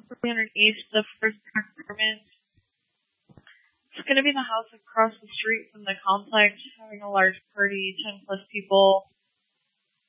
300 East, the first apartment. It's going to be the house across the street from the complex, having a large party, 10 plus people.